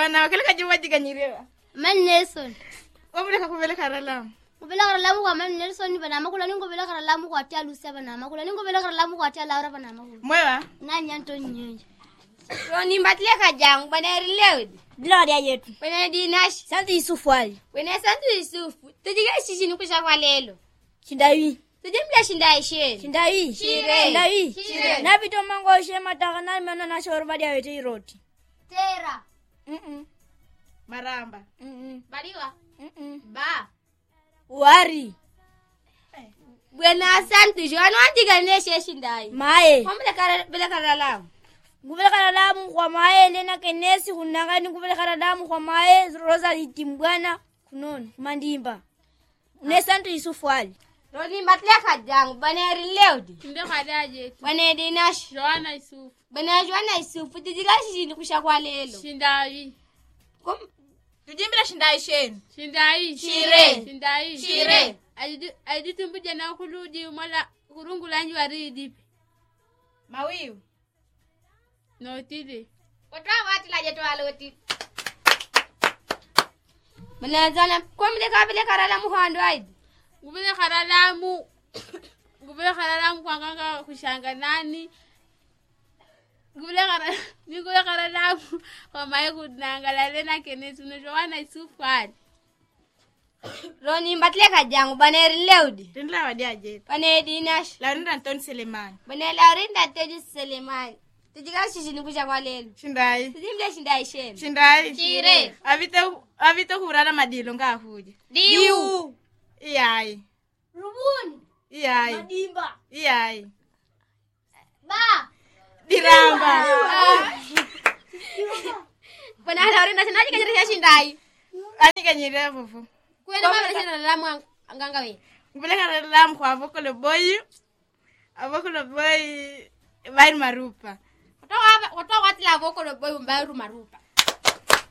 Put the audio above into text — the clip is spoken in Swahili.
bana kale kajuma jiganyirewa Man Nelson. Wabule kakubele karalamu. Ngobela karalamu kwa Man Nelson bana makula ngobela karalamu kwa tia Lucia bana makula ngobela karalamu kwa tia Laura bana makula. Mwewa? Nani Antonio nyenje. Roni mbatle kajang bana rilewdi. Gloria yetu. Bana dinash. Santi Yusufu ali. Bana Santi Yusufu. Tujiga sisi nikusha kwa lelo. Shindawi. Tujimla shinda ishe. Shindawi. Shire. Shire. Na bito mango she mataka na mena na shorba dia wete iroti. Tera. Maramba. Baliwa. Ba. Wari. Bwana Santi Joano andiga neshe shindai. Mae. Komle bele karalamu. Ngubele karalamu kwa mae lena kenesi kunangani ngubele karalamu kwa mae Rosa Itimbwana kunon mandimba. Ne Santi Yusufu ali. Roni mbatle kajang bana rilewdi. Nde kadaje. Bana dinash. Joana Yusufu. Bana Joana Yusufu tujiga sisi nikusha kwa lelo. Shindawi. Tujimbila shinda isheni. Shindai. Shire. Shindai. Shire. Aidi tumbuje na kuludi mala kurungulanji waridi. Mawiu. Notide. Watu wati la jeto aloti. Bana zana komle kabile karalamu hando aidi. Ngubele karalamu kwa nganga kushanga nani. Ngubele karalamu kwa mae kudangala lena kenesi no Joana Yusufu ali. Roni mbatle kajang bana rilewdi. Tindla wadia jet. Bana dinash. Laurinda Anton Selemani. Bana Laurinda Teju Selemani. Tujiga sisi nikusha kwa lelo. Shindai. Tujimla shinda ishe. Shindai. Shire. Avito kurana madilo ngahuja. Diu. Iyai. Rubuni. Iyai. Madimba. Iyai. Ba. Diramba. Bana Laurinda sinaji kajira shindai. Ani kanyire fufu. Kwenda mama sina lamu anganga we. Ngubele karalamu kwa avokolo boy. Avokolo boy. Bairi marupa. Watu wati la voko lo boy umbaru marupa.